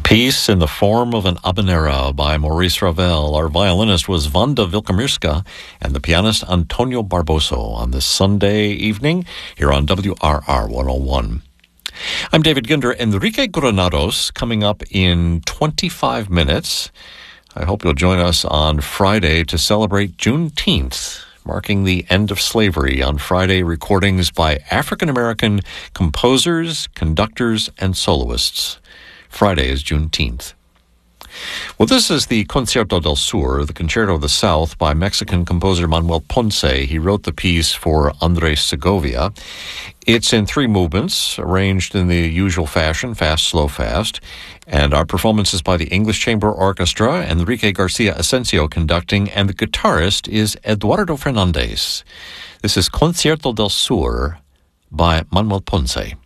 Peace in the Form of an Habanera by Maurice Ravel. Our violinist was Wanda Wilkomirska and the pianist Antonio Barboso on this Sunday evening here on WRR 101. I'm David Ginder. Enrique Granados coming up in 25 minutes. I hope you'll join us on Friday to celebrate Juneteenth, marking the end of slavery. On Friday, recordings by African-American composers, conductors, and soloists. Friday is Juneteenth. Well, this is the Concierto del Sur, the Concerto of the South by Mexican composer Manuel Ponce. He wrote the piece for Andres Segovia. It's in 3 movements, arranged in the usual fashion, fast, slow, fast. And our performance is by the English Chamber Orchestra, Enrique Garcia Asensio conducting, and the guitarist is Eduardo Fernandez. This is Concierto del Sur by Manuel Ponce.